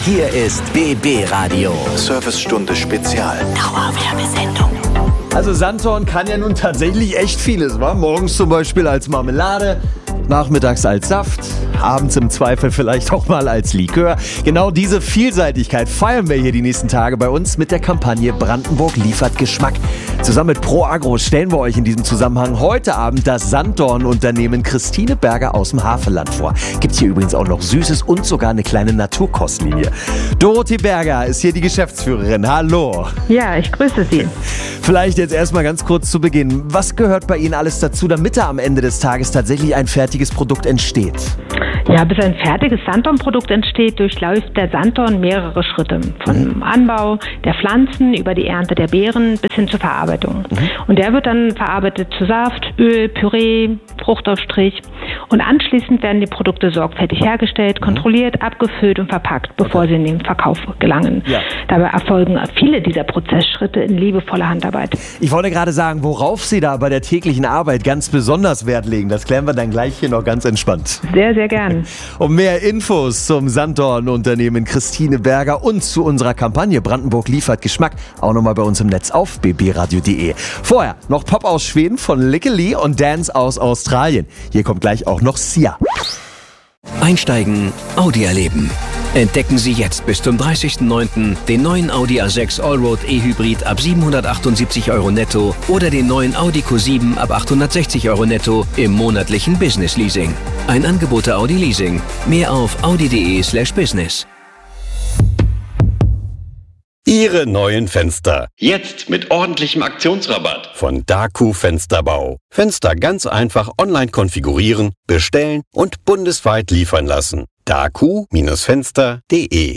Hier ist BB Radio. Servicestunde Spezial. Dauerwerbesendung. Also Sanddorn kann ja nun tatsächlich echt vieles, wa? Morgens zum Beispiel als Marmelade, nachmittags als Saft, abends im Zweifel vielleicht auch mal als Likör. Genau diese Vielseitigkeit feiern wir hier die nächsten Tage bei uns mit der Kampagne Brandenburg liefert Geschmack. Zusammen mit Pro Agro stellen wir euch in diesem Zusammenhang heute Abend das Sanddorn-Unternehmen Christine Berger aus dem Havelland vor. Gibt's hier übrigens auch noch Süßes und sogar eine kleine Naturkostlinie. Dorothee Berger ist hier die Geschäftsführerin. Hallo. Ja, ich grüße Sie. Vielleicht jetzt erstmal ganz kurz zu Beginn. Was gehört bei Ihnen alles dazu, damit da am Ende des Tages tatsächlich ein fertiges Produkt entsteht? Ja, bis ein fertiges Sanddornprodukt entsteht, durchläuft der Sanddorn mehrere Schritte. Vom Anbau der Pflanzen über die Ernte der Beeren bis hin zur Verarbeitung. Und der wird dann verarbeitet zu Saft, Öl, Püree, Fruchtaufstrich. Und anschließend werden die Produkte sorgfältig hergestellt, kontrolliert, abgefüllt und verpackt, bevor sie in den Verkauf gelangen. Ja. Dabei erfolgen viele dieser Prozessschritte in liebevoller Handarbeit. Ich wollte gerade sagen, worauf Sie da bei der täglichen Arbeit ganz besonders Wert legen. Das klären wir dann gleich hier noch ganz entspannt. Sehr, sehr gern. Um mehr Infos zum Sanddorn-Unternehmen Christine Berger und zu unserer Kampagne Brandenburg liefert Geschmack auch nochmal bei uns im Netz auf bbradio.de. Vorher noch Pop aus Schweden von Lykke Li und Dance aus Australien. Hier kommt gleich auch noch Sia. Einsteigen, Audi erleben. Entdecken Sie jetzt bis zum 30.09. den neuen Audi A6 Allroad E-Hybrid ab 778 € netto oder den neuen Audi Q7 ab 860 € netto im monatlichen Business Leasing. Ein Angebot der Audi Leasing. Mehr auf audi.de/business. Ihre neuen Fenster. Jetzt mit ordentlichem Aktionsrabatt. Von Daku Fensterbau. Fenster ganz einfach online konfigurieren, bestellen und bundesweit liefern lassen. daku-fenster.de.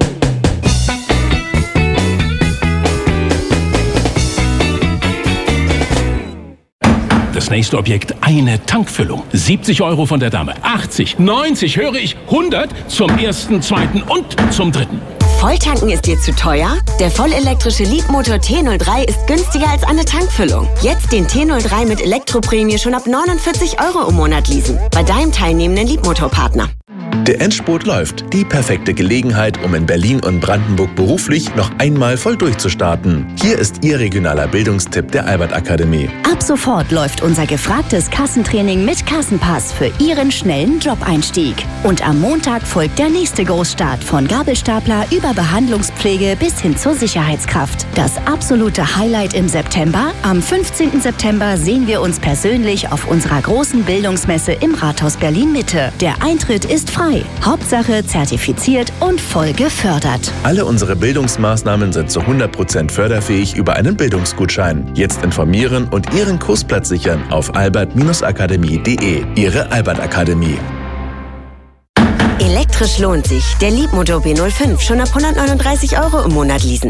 Das nächste Objekt, eine Tankfüllung. 70 € von der Dame, 80, 90, höre ich, 100 zum ersten, zweiten und zum dritten. Volltanken ist dir zu teuer? Der vollelektrische Leapmotor T03 ist günstiger als eine Tankfüllung. Jetzt den T03 mit Elektroprämie schon ab 49 € im Monat leasen. Bei deinem teilnehmenden Leapmotor-Partner. Der Endspurt läuft. Die perfekte Gelegenheit, um in Berlin und Brandenburg beruflich noch einmal voll durchzustarten. Hier ist Ihr regionaler Bildungstipp der Albert-Akademie. Ab sofort läuft unser gefragtes Kassentraining mit Kassenpass für Ihren schnellen Job-Einstieg. Und am Montag folgt der nächste Großstart von Gabelstapler über Behandlungspflege bis hin zur Sicherheitskraft. Das absolute Highlight im September. Am 15. September sehen wir uns persönlich auf unserer großen Bildungsmesse im Rathaus Berlin-Mitte. Der Eintritt ist frei. Hauptsache zertifiziert und voll gefördert. Alle unsere Bildungsmaßnahmen sind zu 100% förderfähig über einen Bildungsgutschein. Jetzt informieren und Ihren Kursplatz sichern auf albert-akademie.de. Ihre Albert-Akademie. Elektrisch lohnt sich. Der Leapmotor B05 schon ab 139 € im Monat leasen.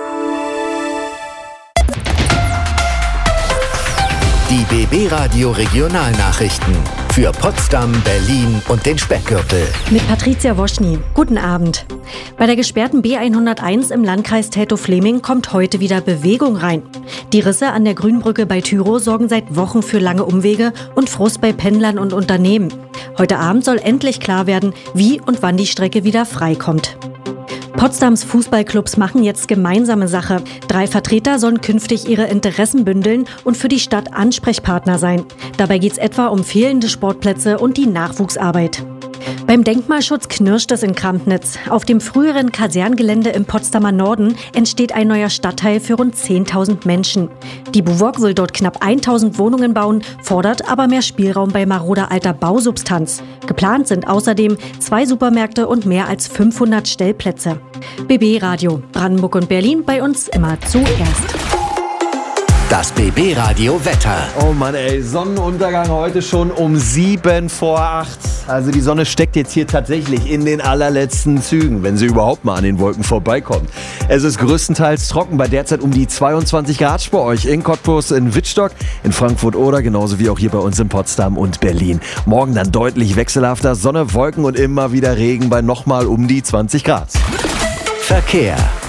Die BB Radio Regionalnachrichten für Potsdam, Berlin und den Speckgürtel. Mit Patricia Woschny. Guten Abend. Bei der gesperrten B101 im Landkreis Teltow-Fläming kommt heute wieder Bewegung rein. Die Risse an der Grünbrücke bei Tyrow sorgen seit Wochen für lange Umwege und Frust bei Pendlern und Unternehmen. Heute Abend soll endlich klar werden, wie und wann die Strecke wieder freikommt. Potsdams Fußballclubs machen jetzt gemeinsame Sache. 3 Vertreter sollen künftig ihre Interessen bündeln und für die Stadt Ansprechpartner sein. Dabei geht es etwa um fehlende Sportplätze und die Nachwuchsarbeit. Beim Denkmalschutz knirscht es in Krampnitz. Auf dem früheren Kaserngelände im Potsdamer Norden entsteht ein neuer Stadtteil für rund 10.000 Menschen. Die BUWOG will dort knapp 1.000 Wohnungen bauen, fordert aber mehr Spielraum bei maroder alter Bausubstanz. Geplant sind außerdem 2 Supermärkte und mehr als 500 Stellplätze. BB Radio, Brandenburg und Berlin, bei uns immer zuerst. Das BB Radio Wetter. Oh Mann ey, Sonnenuntergang heute schon um 7 vor 8. Also die Sonne steckt jetzt hier tatsächlich in den allerletzten Zügen, wenn sie überhaupt mal an den Wolken vorbeikommt. Es ist größtenteils trocken, bei derzeit um die 22 Grad bei euch in Cottbus, in Wittstock, in Frankfurt oder genauso wie auch hier bei uns in Potsdam und Berlin. Morgen dann deutlich wechselhafter, Sonne, Wolken und immer wieder Regen bei nochmal um die 20 Grad. Verkehr.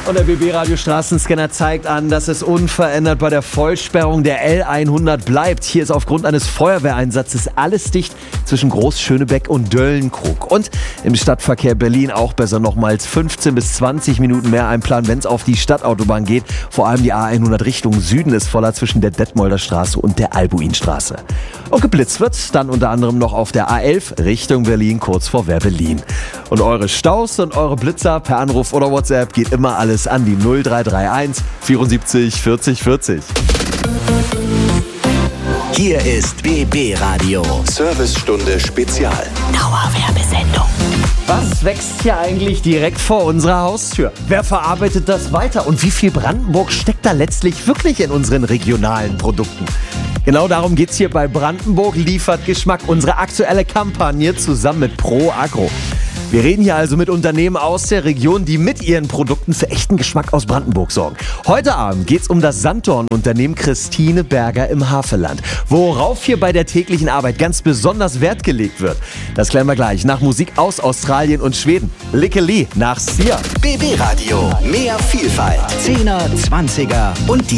Und der BB-Radio Straßenscanner zeigt an, dass es unverändert bei der Vollsperrung der L100 bleibt. Hier ist aufgrund eines Feuerwehreinsatzes alles dicht zwischen Groß-Schönebeck und Döllenkrug. Und im Stadtverkehr Berlin auch besser nochmals 15 bis 20 Minuten mehr einplanen, wenn es auf die Stadtautobahn geht. Vor allem die A100 Richtung Süden ist voller zwischen der Detmolder Straße und der Albuinstraße. Und geblitzt wird dann unter anderem noch auf der A11 Richtung Berlin, kurz vor Wehr-Berlin. Und eure Staus und eure Blitzer per Anruf oder WhatsApp geht immer alles an die 0331 74 40 40. Hier ist BB Radio. Servicestunde Spezial. Dauerwerbesendung. Was wächst hier eigentlich direkt vor unserer Haustür? Wer verarbeitet das weiter? Und wie viel Brandenburg steckt da letztlich wirklich in unseren regionalen Produkten? Genau darum geht's hier bei Brandenburg liefert Geschmack, unsere aktuelle Kampagne zusammen mit Pro Agro. Wir reden hier also mit Unternehmen aus der Region, die mit ihren Produkten für echten Geschmack aus Brandenburg sorgen. Heute Abend geht's um das Sanddorn-Unternehmen Christine Berger im Havelland. Worauf hier bei der täglichen Arbeit ganz besonders Wert gelegt wird, das klären wir gleich nach Musik aus Australien und Schweden. Lickeli nach Sia. BB Radio. Mehr Vielfalt. 10er, 20er und die